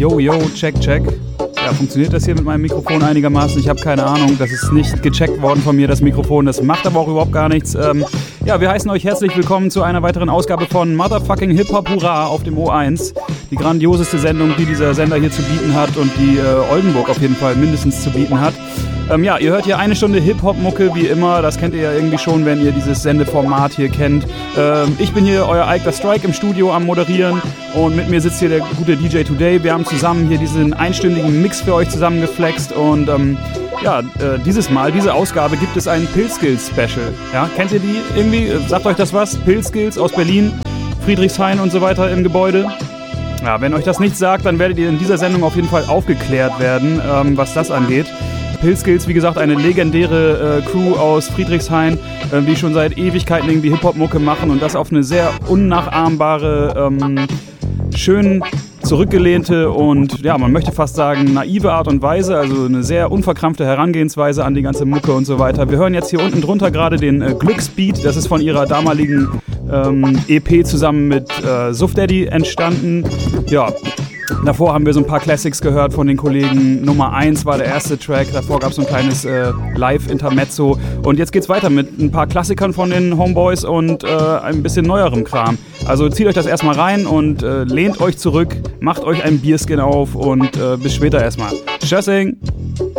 Yo, check. Ja, funktioniert das hier mit meinem Mikrofon einigermaßen? Ich habe keine Ahnung, das ist nicht gecheckt worden von mir, das Mikrofon. Das macht aber auch überhaupt gar nichts. Ja, wir heißen euch herzlich willkommen zu einer weiteren Ausgabe von Motherfucking Hip-Hop Hurra auf dem O1. Die grandioseste Sendung, die dieser Sender hier zu bieten hat und die Oldenburg auf jeden Fall mindestens zu bieten hat. Ja, ihr hört hier eine Stunde Hip-Hop-Mucke, wie immer. Das kennt ihr ja irgendwie schon, wenn ihr dieses Sendeformat hier kennt. Ich bin hier euer Ike the Strike im Studio am Moderieren und mit mir sitzt hier der gute DJ Today. Wir haben zusammen hier diesen einstündigen Mix für euch zusammengeflext und dieses Mal, diese Ausgabe, gibt es ein Pillskills-Special. Ja, kennt ihr die irgendwie? Sagt euch das was? Pillskills aus Berlin, Friedrichshain und so weiter im Gebäude. Ja, wenn euch das nichts sagt, dann werdet ihr in dieser Sendung auf jeden Fall aufgeklärt werden, was das angeht. Pillskills, wie gesagt, eine legendäre Crew aus Friedrichshain, die schon seit Ewigkeiten irgendwie Hip-Hop-Mucke machen und das auf eine sehr unnachahmbare, schön zurückgelehnte und, ja, man möchte fast sagen, naive Art und Weise, also eine sehr unverkrampfte Herangehensweise an die ganze Mucke und so weiter. Wir hören jetzt hier unten drunter gerade den Glücksbeat, das ist von ihrer damaligen EP zusammen mit Suff Daddy entstanden. Ja, davor haben wir so ein paar Classics gehört von den Kollegen. Nummer 1 war der erste Track, davor gab es so ein kleines Live-Intermezzo. Und jetzt geht's weiter mit ein paar Klassikern von den Homeboys und ein bisschen neuerem Kram. Also zieht euch das erstmal rein und lehnt euch zurück, macht euch einen Bierskin auf und bis später erstmal. Tschüssing!